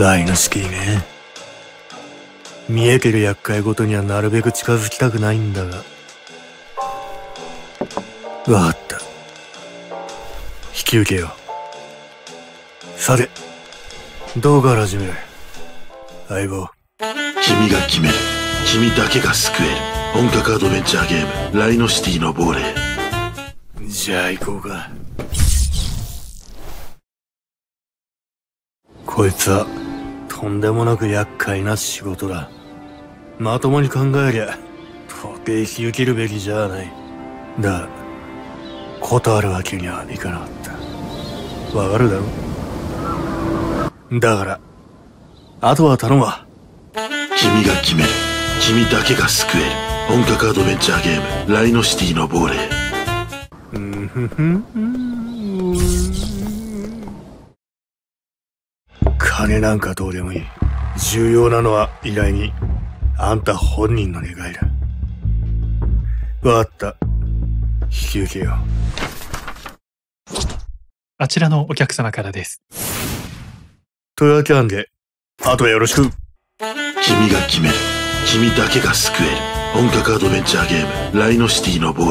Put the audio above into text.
ライノシティね。見えてる厄介ごとにはなるべく近づきたくないんだが。わかった。引き受けよう。さて、どうから始める？相棒。 君が決める。君だけが救える。本格アドベンチャーゲーム、ライノシティの亡霊。 じゃあ行こうか。こいつはとんでもなく厄介な仕事だ。まともに考えりゃ到底引き受けるべきじゃない。だが断るわけにはいかなかった。わかるだろ。だからあとは頼むわ。 君が決める。君だけが救える。本格アドベンチャーゲーム、ライノシティの亡霊。 金なんかどうでもいい。重要なのは依頼人、あんた本人の願いだ。わかった。引き受けよう。 あちらのお客様からです。 というわけなんで、あとはよろしく。 君が決める。君だけが救える。本格アドベンチャーゲーム、ライノシティの亡霊。